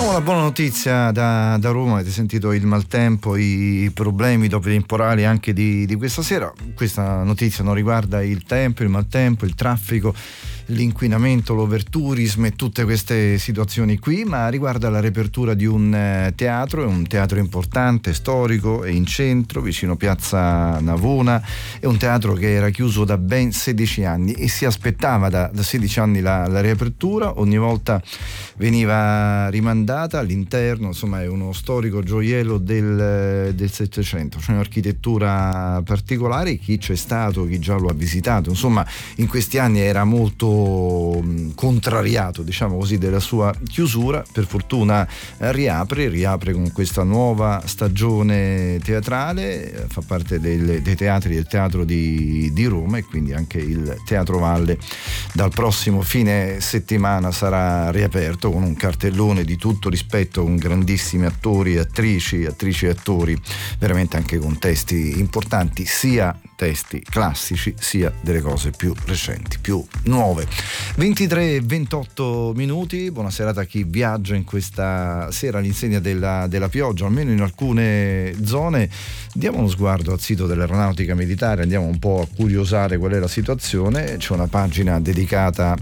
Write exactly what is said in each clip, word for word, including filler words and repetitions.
Diamo la buona notizia da, da Roma. Avete sentito il maltempo, i problemi dopo i temporali anche di, di questa sera. Questa notizia non riguarda il tempo, il maltempo, il traffico, l'inquinamento, l'overtourism e tutte queste situazioni qui, ma riguarda la riapertura di un eh, teatro. È un teatro importante, storico, è in centro, vicino Piazza Navona. È un teatro che era chiuso da ben sedici anni e si aspettava da, da sedici anni la, la riapertura. Ogni volta veniva rimandata all'interno, insomma è uno storico gioiello del, del Settecento, c'è un'architettura particolare. Chi c'è stato, chi già lo ha visitato, insomma in questi anni era molto contrariato, diciamo così, della sua chiusura. Per fortuna riapre, riapre con questa nuova stagione teatrale, fa parte del, dei teatri del Teatro di, di Roma, e quindi anche il Teatro Valle dal prossimo fine settimana sarà riaperto con un cartellone di tutto rispetto, con grandissimi attori, attrici, attrici e attori, veramente anche con testi importanti, sia testi classici sia delle cose più recenti, più nuove. ventitré e ventotto minuti, buona serata a chi viaggia in questa sera all'insegna della, della pioggia, almeno in alcune zone. Diamo uno sguardo al sito dell'Aeronautica Militare, andiamo un po' a curiosare qual è la situazione. C'è una pagina dedicata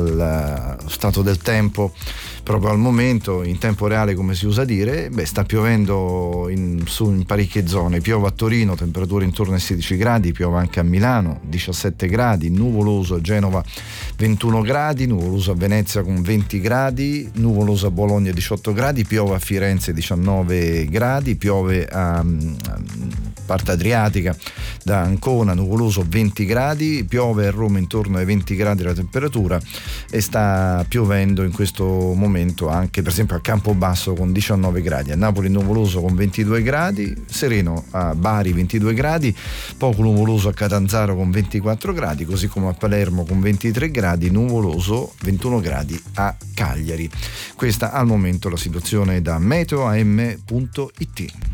al uh, stato del tempo proprio al momento, in tempo reale come si usa dire. Beh, sta piovendo in, su, in parecchie zone. Piove a Torino, temperature intorno ai sedici gradi, piove anche a Milano, diciassette gradi, nuvoloso a Genova ventuno gradi, nuvoloso a Venezia con venti gradi, nuvoloso a Bologna diciotto gradi, piove a Firenze diciannove gradi, piove a, a parte adriatica da Ancona, nuvoloso venti gradi, piove a Roma intorno ai venti gradi la temperatura, e sta piovendo in questo momento anche per esempio a Campobasso con diciannove gradi, a Napoli nuvoloso con ventidue gradi, sereno a Bari ventidue gradi, poco nuvoloso a Catanzaro con ventiquattro gradi, così come a Palermo con ventitré gradi, nuvoloso ventuno gradi a Cagliari. Questa al momento la situazione da meteo a m punto it.